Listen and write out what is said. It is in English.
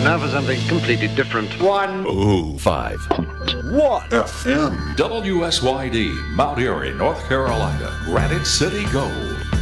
Now for something completely different. 105. What? FM. WSYD, Mount Airy, North Carolina. Granite City Gold.